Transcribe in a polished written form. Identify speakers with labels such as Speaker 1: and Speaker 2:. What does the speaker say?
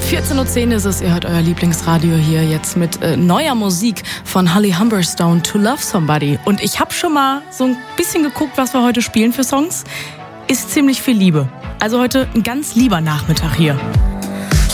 Speaker 1: 14:10 Uhr ist es, ihr hört euer Lieblingsradio hier jetzt mit neuer Musik von Holly Humberstone, To Love Somebody. Und ich habe schon mal so ein bisschen geguckt, was wir heute spielen für Songs. Ist ziemlich viel Liebe. Also heute ein ganz lieber Nachmittag hier.